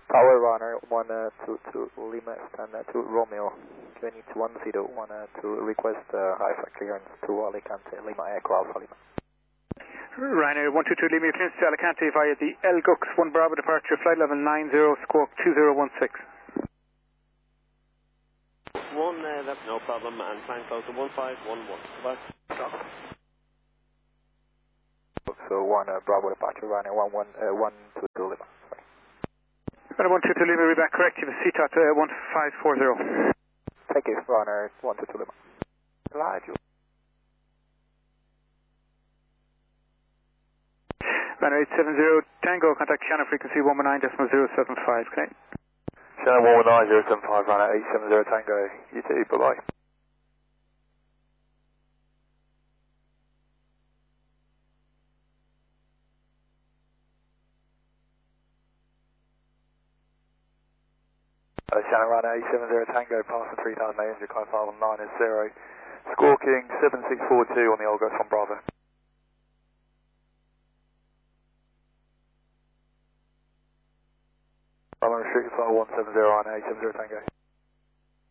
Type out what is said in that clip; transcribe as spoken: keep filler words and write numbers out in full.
Tower runner one uh, two two Lima stand uh, to Romeo, Q N H one zero one uh, to request uh, high flight clearance to Alicante, Lima Echo Alpha Lima. Ryanair one two two Lima, clearance to Alicante via the El Gux one Bravo departure, flight level nine zero, squawk two zero one six. One, uh, that's no problem, and climb close to one five one one. Goodbye. So one uh, Bravo departure, Ryanair one one uh, one two two Lima. Ryanair one two two Lima, we're back correct. You have a C T O T uh, one five four zero. Thank you, Ryanair one two two Lima. Right, you. Ryanair eight seven zero Tango, contact channel frequency one one nine point zero seven five, okay? Channel one one nine point zero seven five, Ryanair eight seven zero Tango. You too, bye-bye. Uh, Channel Ryanair eight seven zero Tango, passing three thousand eight hundred, climb five one nine is zero. Squawking seven six four two on the Olga from Bravo. I'm restricted flight one seven zero Ryanair eight seven zero Tango.